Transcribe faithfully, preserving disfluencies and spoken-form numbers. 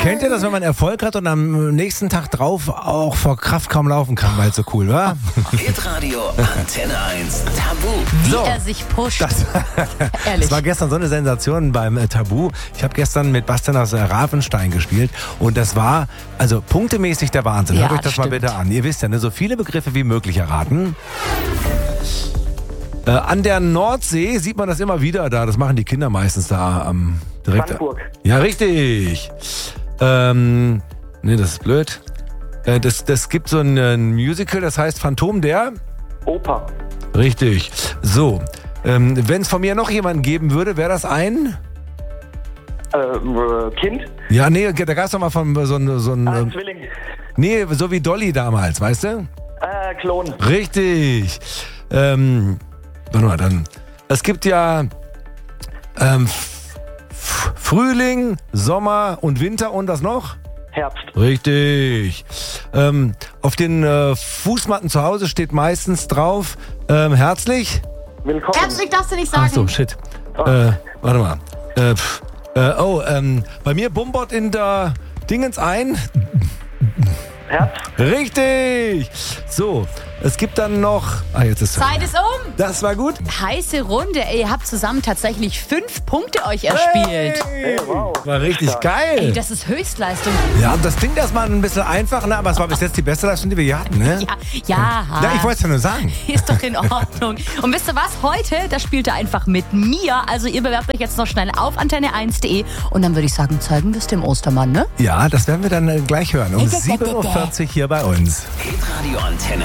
Kennt ihr das, wenn man Erfolg hat und am nächsten Tag drauf auch vor Kraft kaum laufen kann, weil es so cool war? Hitradio Antenne eins Tabu. Wie So. er sich pusht. Das, Ehrlich. das war gestern so eine Sensation beim äh, Tabu. Ich habe gestern mit Bastian aus äh, Ravenstein gespielt und das war also punktemäßig der Wahnsinn. Ja, Hört euch das stimmt. mal bitte an. Ihr wisst ja, ne, so viele Begriffe wie möglich erraten. Äh, an der Nordsee sieht man das immer wieder da. Das machen die Kinder meistens da am direkt. Brandenburg. Ja, richtig. Ähm, nee, das ist blöd. Äh, das, das gibt so ein, ein Musical, das heißt Phantom der... Oper. Richtig. So, ähm, wenn es von mir noch jemanden geben würde, wäre das ein... Äh, äh, Kind. Ja, nee, da gab es doch mal von so ein... So ein Ah, ähm, Zwilling. nee, so wie Dolly damals, weißt du? Äh, Klon. Richtig. Ähm, warte mal, dann... Es gibt ja ähm, F- F- Frühling, Sommer und Winter und das noch? Herbst. Richtig. Ähm, auf den äh, Fußmatten zu Hause steht meistens drauf, ähm, herzlich. Willkommen. Herzlich darfst du nicht sagen. Ach so, shit. Äh, warte mal. Äh, pff, äh, oh, ähm, bei mir bumbert in der Dingens ein. Herbst. Richtig. So, es gibt dann noch... Ah, jetzt ist... Zeit ist um. Das war gut. Heiße Runde. Ey, ihr habt zusammen tatsächlich fünf Punkte euch erspielt. Hey, wow. War richtig Stark. geil. Ey, das ist Höchstleistung. Ja, das klingt erstmal ein bisschen einfach, ne? Aber es war bis jetzt die beste Leistung, die wir hier hatten, ne? Ja, ja. Ja, ich wollte es ja nur sagen. Ist doch in Ordnung. Und wisst ihr was? Heute, da spielt er einfach mit mir. Also ihr bewerbt euch jetzt noch schnell auf antenne eins punkt de. Und dann würde ich sagen, zeigen wir es dem Ostermann, ne? Ja, das werden wir dann äh, gleich hören. Um sieben Uhr vierzig hier bei uns. Hitradio Antenne